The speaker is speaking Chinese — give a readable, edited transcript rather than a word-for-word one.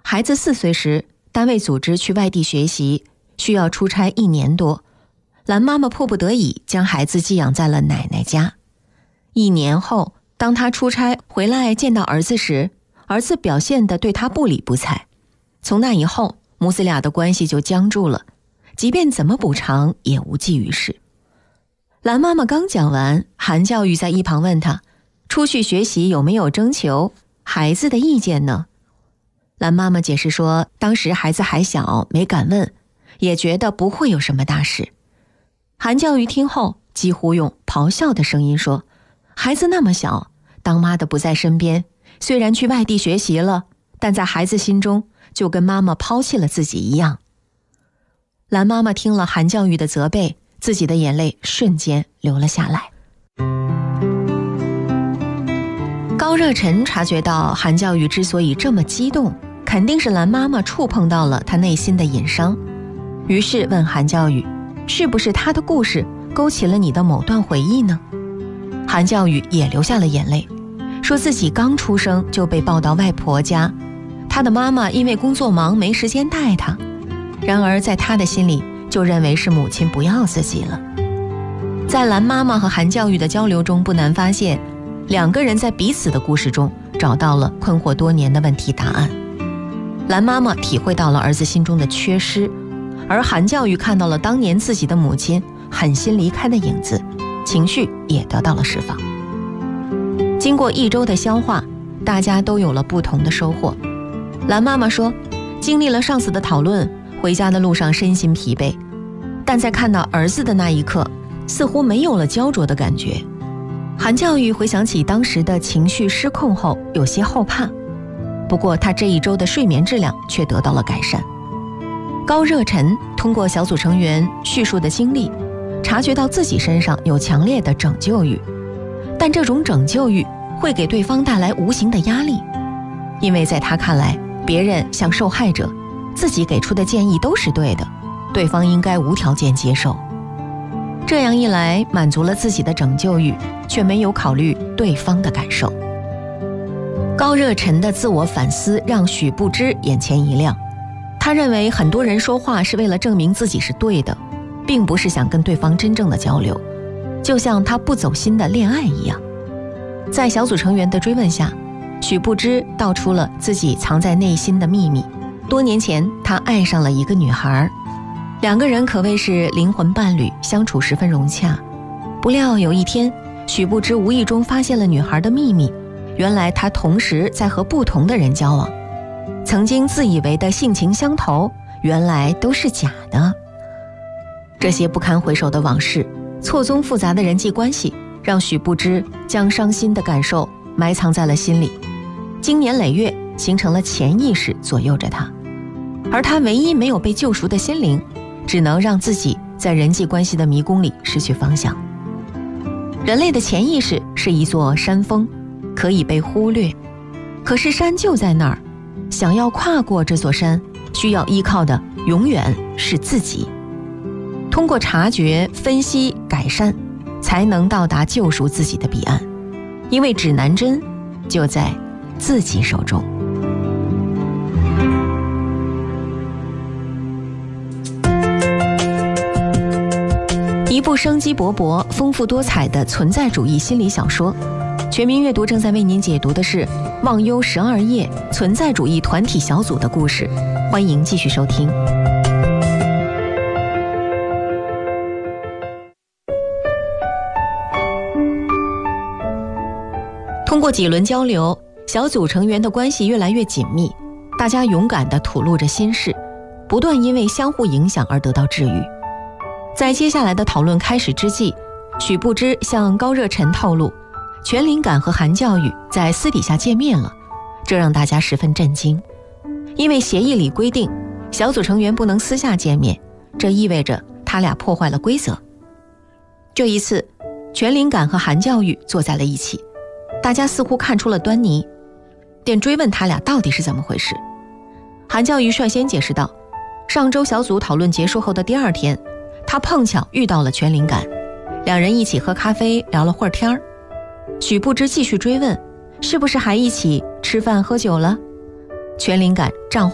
孩子4岁时，单位组织去外地学习，需要出差1年多，蓝妈妈迫不得已将孩子寄养在了奶奶家。1年后，当她出差回来见到儿子时，儿子表现得对她不理不睬。从那以后，母子俩的关系就僵住了，即便怎么补偿也无济于事。蓝妈妈刚讲完，韩教育在一旁问她，出去学习有没有征求孩子的意见呢？蓝妈妈解释说，当时孩子还小，没敢问，也觉得不会有什么大事。韩教育听后几乎用咆哮的声音说，孩子那么小，当妈的不在身边，虽然去外地学习了，但在孩子心中就跟妈妈抛弃了自己一样。蓝妈妈听了韩教育的责备，自己的眼泪瞬间流了下来。高热忱察觉到韩教育之所以这么激动，肯定是蓝妈妈触碰到了他内心的隐伤，于是问韩教育，是不是他的故事勾起了你的某段回忆呢？韩教育也流下了眼泪，说自己刚出生就被抱到外婆家，他的妈妈因为工作忙没时间带他，然而在他的心里就认为是母亲不要自己了。在蓝妈妈和韩教育的交流中，不难发现2个人在彼此的故事中找到了困惑多年的问题答案。蓝妈妈体会到了儿子心中的缺失，而韩教育看到了当年自己的母亲狠心离开的影子，情绪也得到了释放。经过1周的消化，大家都有了不同的收获。蓝妈妈说，经历了上次的讨论，回家的路上身心疲惫，但在看到儿子的那一刻，似乎没有了焦灼的感觉。韩教育回想起当时的情绪失控后，有些后怕，不过他这1周的睡眠质量却得到了改善。高热忱通过小组成员叙述的经历，察觉到自己身上有强烈的拯救欲，但这种拯救欲会给对方带来无形的压力，因为在他看来，别人像受害者，自己给出的建议都是对的，对方应该无条件接受。这样一来，满足了自己的拯救欲，却没有考虑对方的感受。高热忱的自我反思让许不知眼前一亮，他认为很多人说话是为了证明自己是对的，并不是想跟对方真正的交流，就像他不走心的恋爱一样。在小组成员的追问下，许不知道出了自己藏在内心的秘密。多年前，他爱上了一个女孩，2个人可谓是灵魂伴侣，相处十分融洽。不料有一天，许不知无意中发现了女孩的秘密，原来她同时在和不同的人交往，曾经自以为的性情相投，原来都是假的。这些不堪回首的往事，错综复杂的人际关系，让许不知将伤心的感受埋藏在了心里，经年累月形成了潜意识左右着他。而他唯一没有被救赎的心灵，只能让自己在人际关系的迷宫里失去方向。人类的潜意识是一座山峰，可以被忽略，可是山就在那儿，想要跨过这座山，需要依靠的永远是自己。通过察觉、分析、改善，才能到达救赎自己的彼岸，因为指南针就在自己手中。一部生机勃勃、丰富多彩的存在主义心理小说，全民阅读正在为您解读的是忘忧12夜存在主义团体小组的故事，欢迎继续收听。通过几轮交流，小组成员的关系越来越紧密，大家勇敢地吐露着心事，不断因为相互影响而得到治愈。在接下来的讨论开始之际，许不知向高热忱透露，全灵感和韩教育在私底下见面了，这让大家十分震惊。因为协议里规定，小组成员不能私下见面，这意味着他俩破坏了规则。这一次，全灵感和韩教育坐在了一起，大家似乎看出了端倪，便追问他俩到底是怎么回事。韩教育率先解释道，上周小组讨论结束后的第2天，他碰巧遇到了全灵感，2人一起喝咖啡聊了会儿天儿。许不知继续追问，是不是还一起吃饭喝酒了？全灵感账